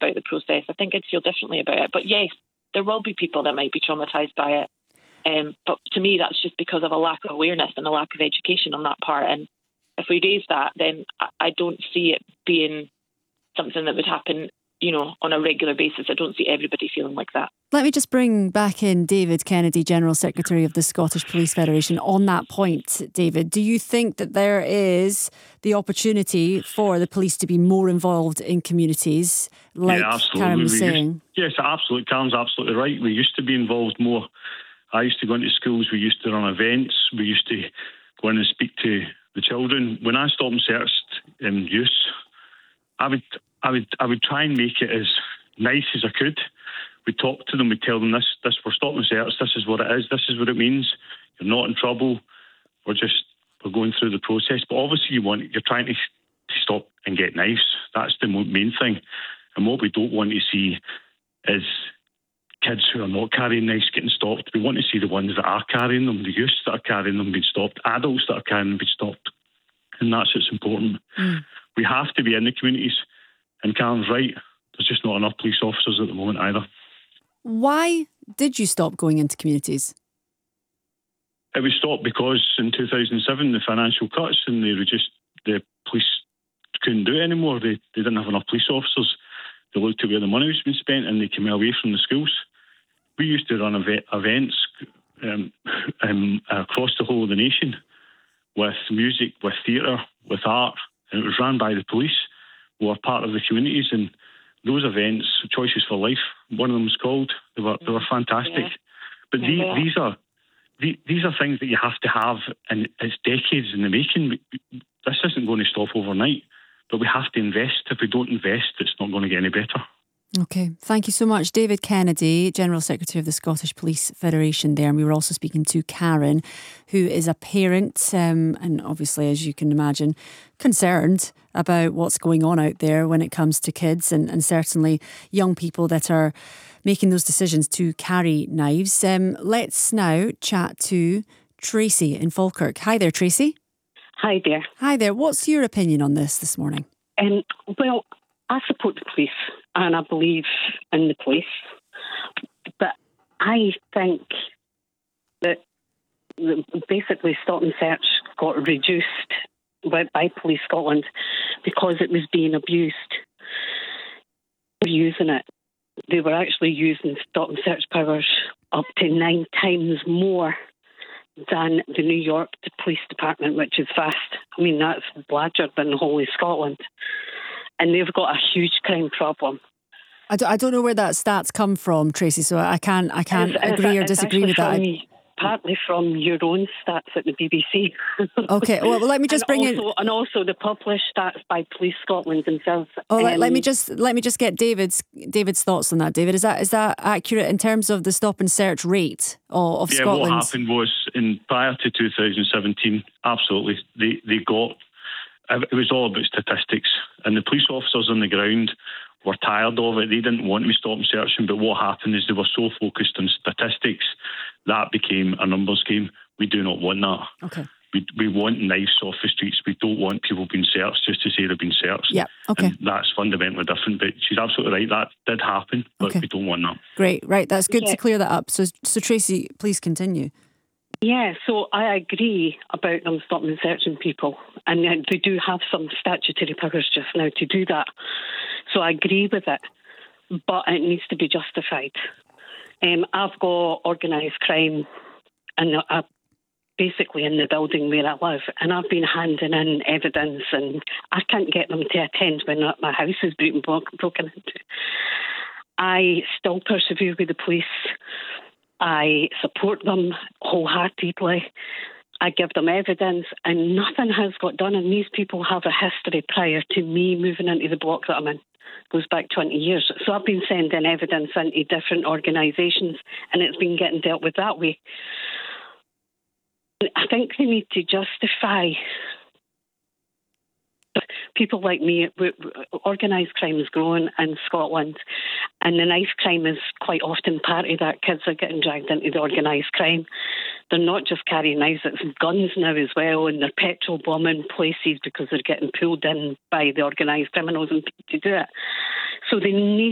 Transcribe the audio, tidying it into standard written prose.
about the process. I think I'd feel differently about it. But yes, there will be people that might be traumatised by it. But to me, that's just because of a lack of awareness and a lack of education on that part. And if we raise that, then I don't see it being something that would happen, on a regular basis. I don't see everybody feeling like that. Let me just bring back in David Kennedy, General Secretary of the Scottish Police Federation. On that point, David, do you think that there is the opportunity for the police to be more involved in communities, like Karen was saying? Yes, absolutely. Karen's absolutely right. We used to be involved more. I used to go into schools. We used to run events. We used to go in and speak to the children. When I stopped and searched youth, I would try and make it as nice as I could. We talk to them, we tell them this we're stopping and search, this is what it is, this is what it means. You're not in trouble. We're going through the process. But obviously you're trying to stop and get knives. That's the main thing. And what we don't want to see is kids who are not carrying knives getting stopped. We want to see the ones that are carrying them, the youths that are carrying them being stopped, adults that are carrying them being stopped. And that's what's important. We have to be in the communities. And Karen's right, there's just not enough police officers at the moment either. Why did you stop going into communities? It was stopped because in 2007 the financial cuts and the police couldn't do it anymore. They didn't have enough police officers. They looked at where the money was being spent and they came away from the schools. We used to run events across the whole of the nation with music, with theatre, with art, and it was run by the police. We were part of the communities, and those events, Choices for Life, one of them was called. They were fantastic. Yeah. But these are things that you have to have, and it's decades in the making. This isn't going to stop overnight, but we have to invest. If we don't invest, it's not going to get any better. Okay, thank you so much. David Kennedy, General Secretary of the Scottish Police Federation there. And we were also speaking to Karen, who is a parent and obviously, as you can imagine, concerned about what's going on out there when it comes to kids and certainly young people that are making those decisions to carry knives. Let's now chat to Tracy in Falkirk. Hi there, Tracy. Hi there. Hi there. What's your opinion on this morning? Well, I support the police and I believe in the police, but I think that basically Stop and Search got reduced by Police Scotland because it was being abused. They were using it. They were actually using Stop and Search powers up to 9 times more than the New York Police Department, which is vast. I mean, that's larger than the whole of Scotland. And they've got a huge crime problem. I don't know where that stats come from, Tracy, so I can't agree or disagree with that. Partly from your own stats at the BBC. Okay, well, let me just bring in... And also the published stats by Police Scotland themselves. Oh, let me just get David's thoughts on that. David, is that accurate in terms of the stop and search rate of Scotland? Yeah, what happened was, prior to 2017, absolutely, they got... It was all about statistics, and the police officers on the ground were tired of it. They didn't want to be stop and searching, but what happened is they were so focused on statistics that became a numbers game. We do not want that. Okay. We want knives off the streets. We don't want people being searched just to say they've been searched. Yeah, okay. And that's fundamentally different. But she's absolutely right. That did happen, but we don't want that. Great, right. That's good to clear that up. So Tracy, please continue. Yeah, so I agree about them stopping and searching people. And they do have some statutory powers just now to do that. So I agree with it. But it needs to be justified. I've got organised crime and basically in the building where I live, and I've been handing in evidence and I can't get them to attend when my house is being broken into. I still persevere with the police. I support them wholeheartedly. I give them evidence, and nothing has got done. And these people have a history prior to me moving into the block that I'm in. It goes back 20 years. So I've been sending evidence into different organisations, and it's been getting dealt with that way. I think they need to justify people like me. Organised crime is growing in Scotland, and the knife crime is quite often part of that. Kids are getting dragged into the organised crime. They're not just carrying knives, it's guns now as well, and they're petrol bombing places because they're getting pulled in by the organised criminals and to do it. So they need